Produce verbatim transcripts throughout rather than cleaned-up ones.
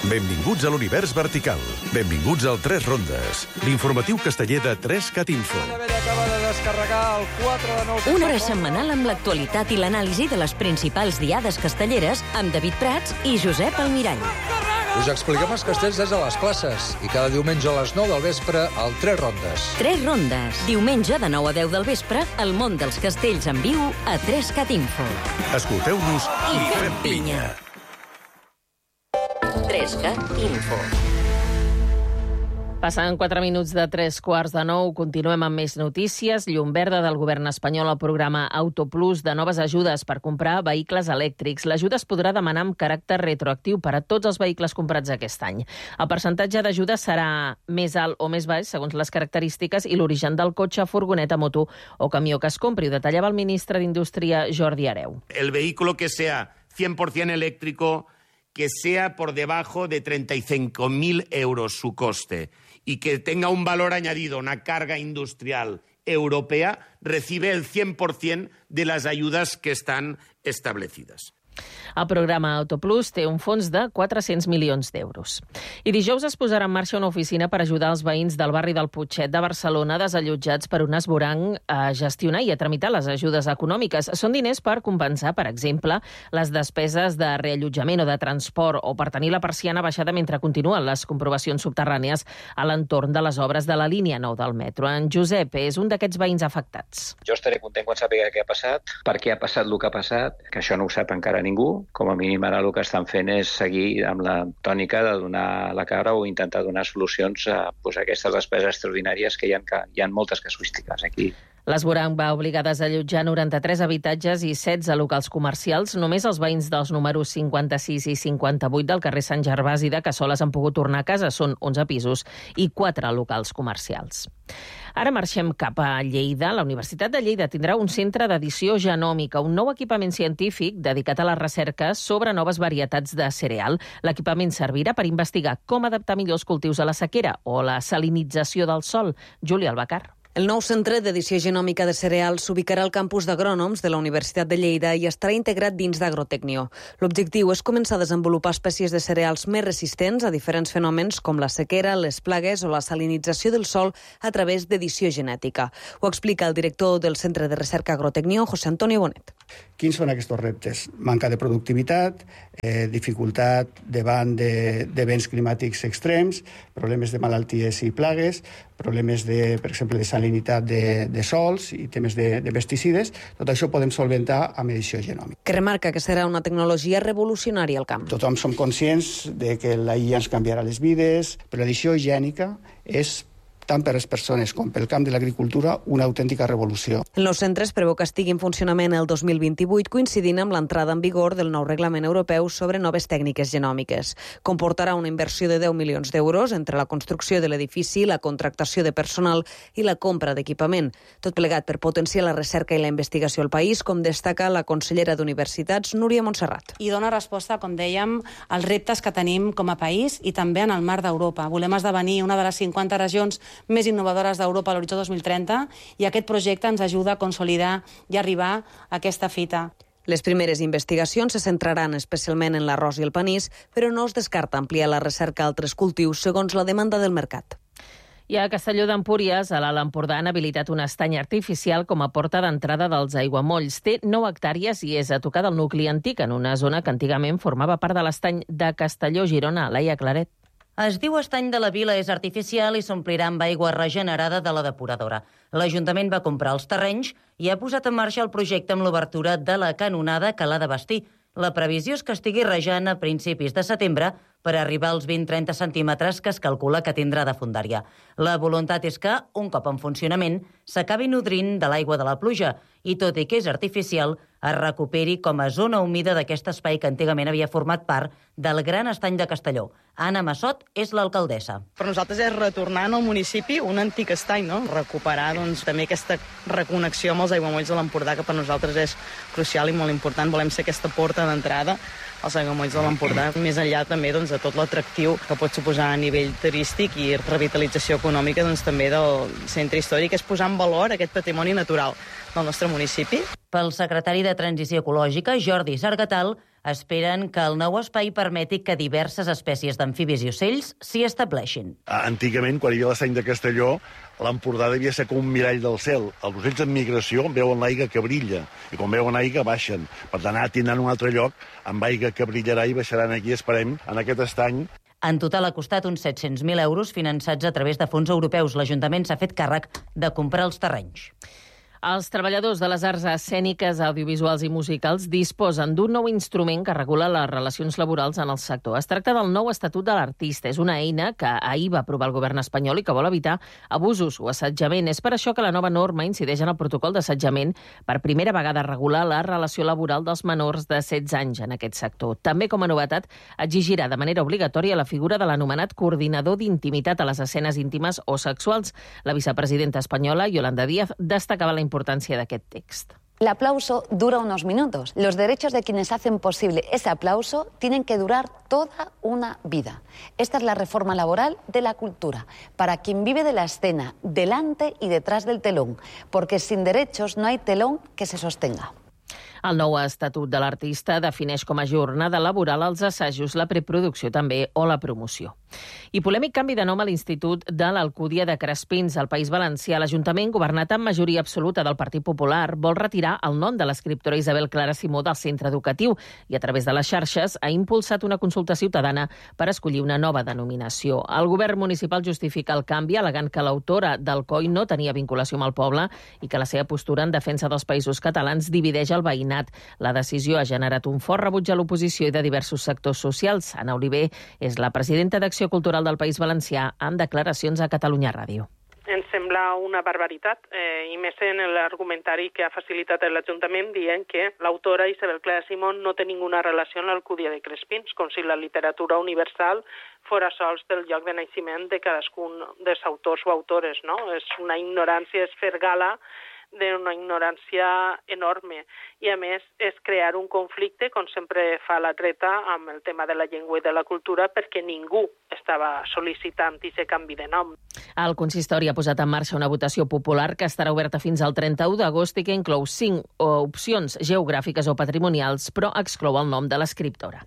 Benvinguts a l'univers vertical. Benvinguts al Tres Rondes, l'informatiu casteller de tres cat info. Acaba de descarregar el quatre de nou. Una hora setmanal amb l'actualitat i l'anàlisi de les principals diades castelleres amb David Prats i Josep Almirall. Us expliquem els castells des de les classes i cada diumenge a les nou del vespre al Tres Rondes. Tres Rondes. Diumenge de nou a deu del vespre, el món dels castells en viu a tres cat info. Escolteu-nos i fem pinya. tres cat info. Passant quatre minuts de tres quarts de nou, continuem amb més notícies. Llum verda del govern espanyol al programa Autoplus de noves ajudes per comprar vehicles elèctrics. L'ajuda es podrà demanar amb caràcter retroactiu per a tots els vehicles comprats aquest any. El percentatge d'ajuda serà més alt o més baix segons les característiques i l'origen del cotxe, furgoneta, moto o camió que es compri. Ho detallava el ministre d'Indústria, Jordi Hereu. El vehículo que sea cien por ciento eléctrico, que sea por debajo de treinta y cinco mil euros su coste y que tenga un valor añadido, una carga industrial europea, recibe el cien por ciento de las ayudas que están establecidas. El programa Autoplus té un fons de quatre-cents milions d'euros. I dijous es posarà en marxa una oficina per ajudar els veïns del barri del Putxet de Barcelona desallotjats per un esborrany a gestionar i a tramitar les ajudes econòmiques. Són diners per compensar, per exemple, les despeses de reallotjament o de transport o per tenir la persiana baixada mentre continuen les comprovacions subterrànies a l'entorn de les obres de la línia nou del metro. En Josep és un d'aquests veïns afectats. Jo estaré content quan sàpiga què ha passat, per què ha passat el que ha passat, que això no ho sap encara ningú. Com a mínim ara el que estan fent és seguir amb la tònica de donar la cara o intentar donar solucions a, pues, a aquestes despeses extraordinàries que hi ha, que hi ha moltes casuístiques aquí. L'esborrany va obligar a desallotjar noranta-tres habitatges i setze locals comercials. Només els veïns dels números cinquanta-sis i cinquanta-vuit del carrer Sant Gervasi de Cassoles han pogut tornar a casa. Són onze pisos i quatre locals comercials. Ara marxem cap a Lleida. La Universitat de Lleida tindrà un centre d'edició genòmica, un nou equipament científic dedicat a la recerca sobre noves varietats de cereal. L'equipament servirà per investigar com adaptar millor els cultius a la sequera o la salinització del sòl. Júlia Albacar. El nou centre d'edició genòmica de cereals s'ubicarà al campus d'agrònoms de la Universitat de Lleida i estarà integrat dins d'Agrotecnio. L'objectiu és començar a desenvolupar espècies de cereals més resistents a diferents fenòmens com la sequera, les plagues o la salinització del sòl a través d'edició genètica. Ho explica el director del Centre de Recerca Agrotecnio, José Antonio Bonet. Quins són aquests reptes? Manca de productivitat, eh, dificultat davant de, de vents climàtics extrems, problemes de malalties i plagues, problemes, de, per exemple, de salinitat de, de sols i temes de, de pesticides. Tot això podem solventar amb edició genòmica. Que remarca que serà una tecnologia revolucionària al camp. Tothom som conscients de que la I A ens canviarà les vides, però l'edició gènica és tant per les persones com pel camp de l'agricultura, una autèntica revolució. El nou centre es preveu que estigui en funcionament el dos mil vint-i-vuit, coincidint amb l'entrada en vigor del nou reglament europeu sobre noves tècniques genòmiques. Comportarà una inversió de deu milions d'euros entre la construcció de l'edifici, la contractació de personal i la compra d'equipament. Tot plegat per potenciar la recerca i la investigació al país, com destaca la consellera d'Universitats, Núria Montserrat. I dona resposta, com dèiem, als reptes que tenim com a país i també en el marc d'Europa. Volem esdevenir una de les cinquanta regions més innovadores d'Europa a l'horitzó dos mil trenta i aquest projecte ens ajuda a consolidar i arribar a aquesta fita. Les primeres investigacions se centraran especialment en l'arròs i el panís, però no es descarta ampliar la recerca a altres cultius segons la demanda del mercat. I a Castelló d'Empúries, a l'Alt Empordà, han habilitat un estany artificial com a porta d'entrada dels aiguamolls. Té nou hectàrees i és a tocar del nucli antic, en una zona que antigament formava part de l'estany de Castelló, Girona. Laia Claret. Es diu Estany de la Vila, és artificial i s'omplirà amb aigua regenerada de la depuradora. L'Ajuntament va comprar els terrenys i ha posat en marxa el projecte amb l'obertura de la canonada que l'ha de bastir. La previsió és que estigui rejant a principis de setembre per arribar als vint a trenta centímetres que es calcula que tindrà de fondària. La voluntat és que, un cop en funcionament, s'acabi nodrint de l'aigua de la pluja i, tot i que és artificial, es recuperi com a zona humida d'aquest espai que antigament havia format part del Gran Estany de Castelló. Anna Massot és l'alcaldessa. Per nosaltres és retornar al municipi un antic estany, no? Recuperar doncs, també aquesta reconnexió amb els aiguamolls de l'Empordà, que per nosaltres és crucial i molt important. Volem ser aquesta porta d'entrada als aiguamolls de l'Empordà, més enllà també doncs, de tot l'atractiu que pot suposar a nivell turístic i revitalització econòmica doncs, també del centre històric, és posar en valor aquest patrimoni natural del nostre municipi. Pel secretari de Transició Ecològica, Jordi Sargatal, Esperen que el nou espai permeti que diverses espècies d'amfibis i ocells s'hi estableixin. Antigament, quan hi havia l'estany de Castelló, l'Empordà devia ser com un mirall del cel. Els ocells en migració veuen l'aigua que brilla, i quan veuen aigua baixen. Per tant, ara tindran un altre lloc amb aigua que brillarà i baixaran aquí, esperem, en aquest estany. En total ha costat uns set-cents mil euros finançats a través de fons europeus. L'Ajuntament s'ha fet càrrec de comprar els terrenys. Els treballadors de les arts escèniques, audiovisuals i musicals disposen d'un nou instrument que regula les relacions laborals en el sector. Es tracta del nou Estatut de l'Artista. És una eina que ahir va aprovar el govern espanyol i que vol evitar abusos o assetjament. És per això que la nova norma incideix en el protocol d'assetjament per primera vegada regular la relació laboral dels menors de setze anys en aquest sector. També, com a novetat, exigirà de manera obligatòria la figura de l'anomenat coordinador d'intimitat a les escenes íntimes o sexuals. La vicepresidenta espanyola, Yolanda Díaz, destacava la importancia de aquest text. El aplauso dura unos minutos. Los derechos de quienes hacen posible ese aplauso tienen que durar toda una vida. Esta es la reforma laboral de la cultura, para quien vive de la escena, delante y detrás del telón, porque sin derechos no hay telón que se sostenga. El nou Estatut de l'Artista defineix com a jornada laboral els assajos, la preproducció també o la promoció. I polèmic canvi de nom a l'Institut de l'Alcúdia de Crespins, al País Valencià. L'Ajuntament, governat amb majoria absoluta del Partit Popular, vol retirar el nom de l'escriptora Isabel Clara Simó del centre educatiu i, a través de les xarxes, ha impulsat una consulta ciutadana per escollir una nova denominació. El govern municipal justifica el canvi al·legant que l'autora del C O I no tenia vinculació amb el poble i que la seva postura en defensa dels països catalans divideix el veïnat. La decisió ha generat un fort rebuig a l'oposició i de diversos sectors socials. Anna Oliver és la presidenta d'Acció Cultural del País Valencià en declaracions a Catalunya Ràdio. Ens sembla una barbaritat, eh, i més en l'argumentari que ha facilitat l'Ajuntament dient que l'autora Isabel Clara Simó no té ninguna relació amb l'Alcúdia de Crespins, com si la literatura universal fora sols del lloc de naixement de cadascun dels autors o autores, no? És una ignorància, és fer gala d'una ignorància enorme. I, a més, és crear un conflicte, com sempre fa la dreta, amb el tema de la llengua i de la cultura, perquè ningú estava sol·licitant aquest canvi de nom. El consistori ha posat en marxa una votació popular que estarà oberta fins al trenta-u d'agost i que inclou cinc opcions geogràfiques o patrimonials, però exclou el nom de l'escriptora.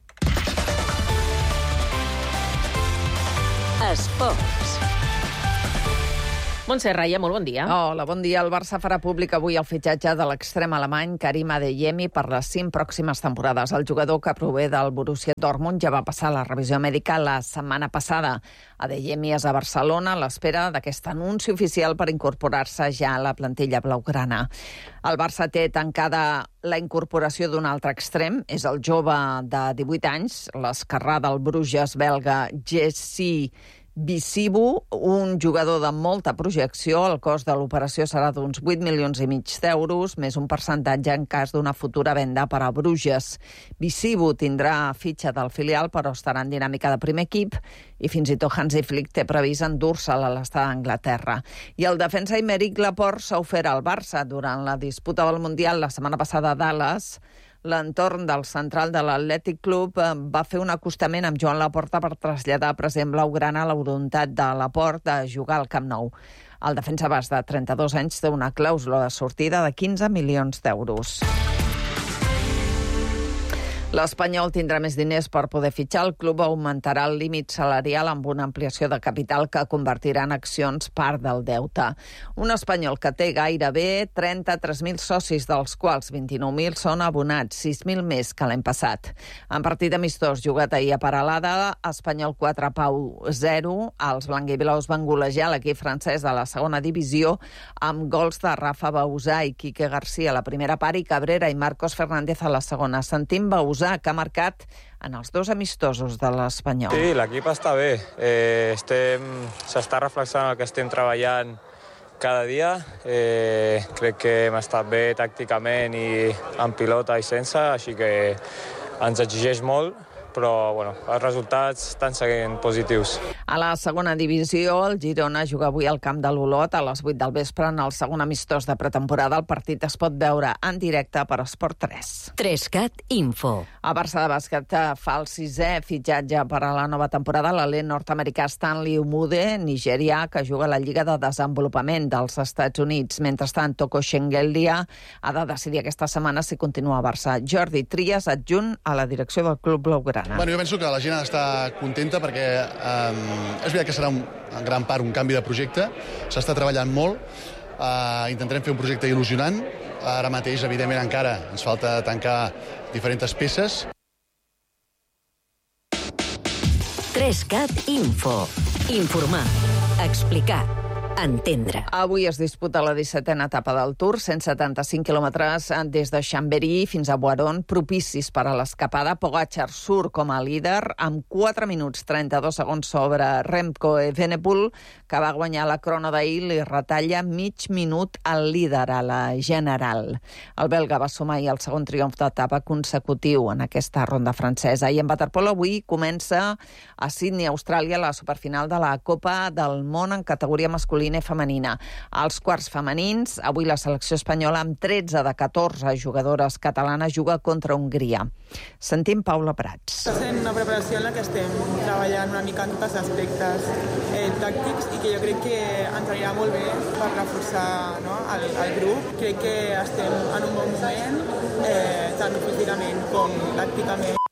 Esports. Montse Raya, molt bon dia. Hola, bon dia. El Barça farà públic avui el fitxatge de l'extrem alemany Karim Adeyemi per les cinc pròximes temporades. El jugador que prové del Borussia Dortmund ja va passar la revisió mèdica la setmana passada. Adeyemi és a Barcelona a l'espera d'aquest anunci oficial per incorporar-se ja a la plantilla blaugrana. El Barça té tancada la incorporació d'un altre extrem. És el jove de divuit anys, l'esquerrà del Bruges belga Jesse Bisibu, un jugador de molta projecció. El cost de l'operació serà d'uns vuit milions i mig d'euros, més un percentatge en cas d'una futura venda per a Bruges. Bisibu tindrà fitxa del filial, però estarà en dinàmica de primer equip i fins i tot Hansi Flick té previst endur-se'l a l'estat d'Anglaterra. I el defensa Aymeric Laporte s'ha ofert al Barça durant la disputa del Mundial la setmana passada a Dallas. L'entorn del central de l'Atlètic Club va fer un acostament amb Joan Laporta per traslladar al president blaugrana la voluntat de Laporte de jugar al Camp Nou. El defensa basc de trenta-dos anys té una clàusula de sortida de quinze milions d'euros. L'Espanyol tindrà més diners per poder fitxar. El club augmentarà el límit salarial amb una ampliació de capital que convertirà en accions part del deute. Un Espanyol que té gairebé trenta-tres mil socis, dels quals vint-i-nou mil són abonats, sis mil més que l'any passat. En partit amistós jugat ahir a Peralada, Espanyol quatre, Pau zero. Els blanc-i-blaus van golejar l'equip francès de la segona divisió amb gols de Rafa Bausà i Quique García a la primera part i Cabrera i Marcos Fernández a la segona. Sentim Bausà, que ha marcat en els dos amistosos de l'Espanyol. Sí, l'equip està bé. Eh, estem, s'està reflexionant el que estem treballant cada dia. Eh, crec que hem estat bé tàcticament i en pilota i sense, així que ens exigeix molt, però bueno, els resultats estan seguint positius. A la segona divisió, el Girona juga avui al camp de l'Olot a les vuit del vespre en el segon amistós de pretemporada. El partit es pot veure en directe per Esport tres. tres cat Info. El Barça de bàsquet fa el sisè fitxatge per a la nova temporada. L'alè nord-americà Stanley Umude, nigerià, que juga a la Lliga de Desenvolupament dels Estats Units. Mentrestant, Toko Shengelia ha de decidir aquesta setmana si continua a Barça. Jordi Trias, adjunt a la direcció del club blaugrana. Bueno, jo penso que la gent ha d'estar contenta perquè eh, és veritat que serà un, en gran part un canvi de projecte. S'està treballant molt. Eh, intentarem fer un projecte il·lusionant. Ara mateix, evidentment, encara ens falta tancar diferents peces. tres cat Info. Informar, explicar, entendre. Avui es disputa la dissetena etapa del Tour, cent setanta-cinc quilòmetres des de Chambéry fins a Boiron, propicis per a l'escapada. Pogačar surt com a líder amb quatre minuts trenta-dos segons sobre Remco Evenepoel, que va guanyar la crona d'ahir, li retalla mig minut al líder a la general. El belga va sumar ahir el segon triomf d'etapa consecutiu en aquesta ronda francesa. I en waterpolo avui comença a Sydney, Austràlia, la superfinal de la Copa del Món en categoria masculina i femenina. Als quarts femenins, avui la selecció espanyola amb tretze de catorze jugadores catalanes juga contra Hongria. Sentim Paula Prats. Està sent una preparació en la que estem treballant una mica en tots els aspectes eh, tàctics i que jo crec que ens anirà molt bé per reforçar, no, el, el grup. Crec que estem en un bon moment, eh, tant físicament com tàcticament.